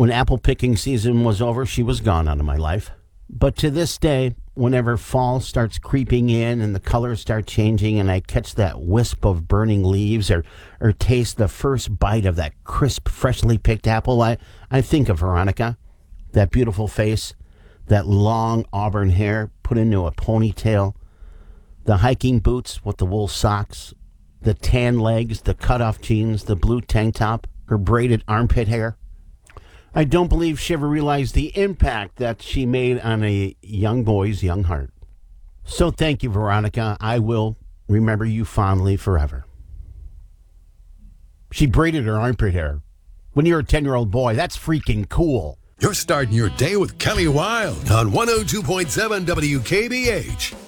When apple picking season was over, she was gone out of my life. But to this day, whenever fall starts creeping in and the colors start changing and I catch that wisp of burning leaves or taste the first bite of that crisp, freshly picked apple, I think of Veronica. That beautiful face, that long auburn hair put into a ponytail, the hiking boots with the wool socks, the tan legs, the cutoff jeans, the blue tank top, her braided armpit hair. I don't believe she ever realized the impact that she made on a young boy's young heart. So thank you, Veronica. I will remember you fondly forever. She braided her armpit hair. When you're a 10-year-old boy, that's freaking cool. You're starting your day with Kelly Wilde on 102.7 WKBH.